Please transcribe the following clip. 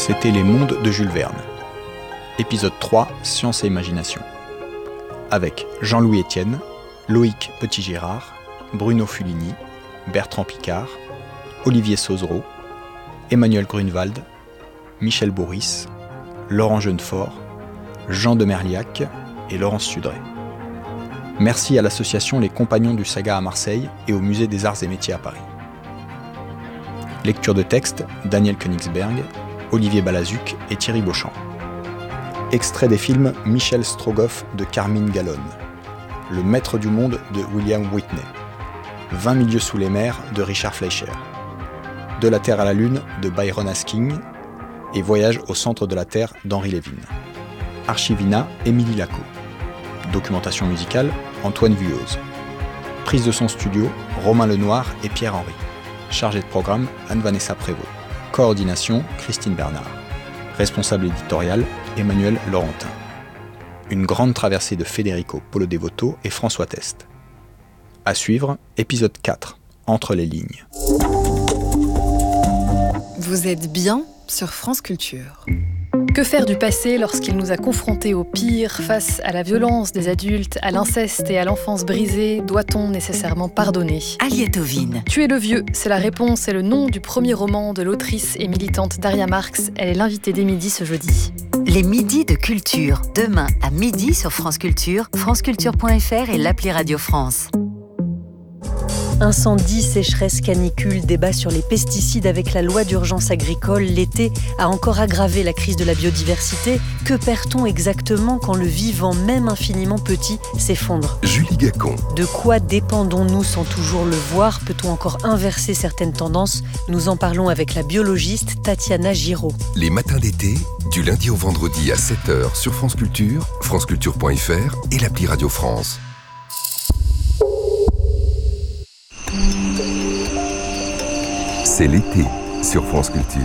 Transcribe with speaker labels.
Speaker 1: C'était Les Mondes de Jules Verne. Épisode 3, Science et Imagination. Avec Jean-Louis Etienne, Loïc Petit-Girard, Bruno Fulini, Bertrand Piccard, Olivier Sauzereau, Emmanuel Grunewald, Michel Bourris, Laurent Jeunefort, Jean de Merliac et Laurence Sudré. Merci à l'association Les Compagnons du Saga à Marseille et au Musée des Arts et Métiers à Paris. Lecture de texte, Daniel Koenigsberg, Olivier Balazuc et Thierry Beauchamp. Extrait des films Michel Strogoff de Carmine Gallone, Le Maître du Monde de William Whitney, 20 milieux sous les mers de Richard Fleischer, De la Terre à la Lune de Byron Asking et Voyage au centre de la Terre d'Henri Levin. Archivina, Émilie Lacot. Documentation musicale, Antoine Vuillauze. Prise de son studio, Romain Lenoir et Pierre Henry. Chargé de programme, Anne-Vanessa Prévost. Coordination, Christine Bernard. Responsable éditorial, Emmanuel Laurentin. Une grande traversée de Federico Polo Devoto et François Test. À suivre, épisode 4, Entre les lignes.
Speaker 2: Vous êtes bien sur France Culture. Que faire du passé lorsqu'il nous a confrontés au pire face à la violence des adultes, à l'inceste et à l'enfance brisée? Doit-on nécessairement pardonner?
Speaker 3: Aliette Ovine.
Speaker 2: Tuer le vieux, c'est la réponse et le nom du premier roman de l'autrice et militante Daria Marx. Elle est l'invitée des midis ce jeudi.
Speaker 3: Les midis de culture. Demain à midi sur France Culture, franceculture.fr et l'appli Radio France.
Speaker 4: Incendie, sécheresse, canicule, débat sur les pesticides avec la loi d'urgence agricole, l'été a encore aggravé la crise de la biodiversité. Que perd-on exactement quand le vivant, même infiniment petit, s'effondre?
Speaker 5: Julie Gacon.
Speaker 4: De quoi dépendons-nous sans toujours le voir? Peut-on encore inverser certaines tendances? Nous en parlons avec la biologiste Tatiana Giraud.
Speaker 5: Les matins d'été, du lundi au vendredi à 7h sur France Culture, franceculture.fr et l'appli Radio France. C'est l'été sur France Culture.